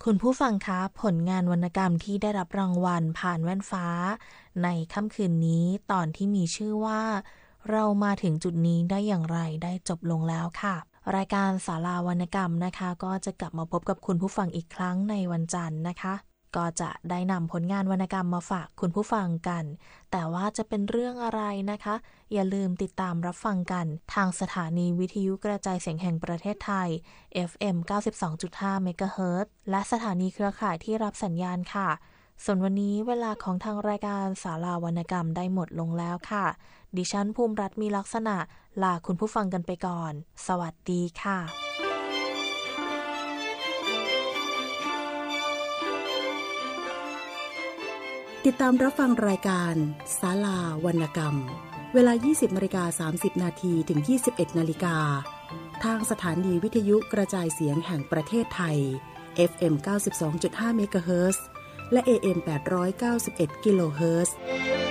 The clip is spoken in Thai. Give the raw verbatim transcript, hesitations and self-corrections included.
คุณผู้ฟังคะผลงานวรรณกรรมที่ได้รับรางวัลผ่านแว่นฟ้าในค่ำคืนนี้ตอนที่มีชื่อว่าเรามาถึงจุดนี้ได้อย่างไรได้จบลงแล้วค่ะรายการศาลาวรรณกรรมนะคะก็จะกลับมาพบกับคุณผู้ฟังอีกครั้งในวันจันทร์นะคะก็จะได้นำผลงานวรรณกรรมมาฝากคุณผู้ฟังกันแต่ว่าจะเป็นเรื่องอะไรนะคะอย่าลืมติดตามรับฟังกันทางสถานีวิทยุกระจายเสียงแห่งประเทศไทย เอฟ เอ็ม เก้าสิบสองจุดห้า เมกะเฮิรตซ์และสถานีเครือข่ายที่รับสัญญาณค่ะส่วนวันนี้เวลาของทางรายการศาลาวรรณกรรมได้หมดลงแล้วค่ะดิฉันภูมิรัตน์มีลักษณะลาคุณผู้ฟังกันไปก่อนสวัสดีค่ะติดตามรับฟังรายการศาลาวรรณกรรมเวลา ยี่สิบนาฬิกาสามสิบนาที ถึง ยี่สิบเอ็ดนาฬิกาทางสถานีวิทยุกระจายเสียงแห่งประเทศไทย เอฟ เอ็ม เก้าสิบสองจุดห้า เมกะเฮิรตซ์และ เอ เอ็ม แปดร้อยเก้าสิบเอ็ด กิโลเฮิรตซ์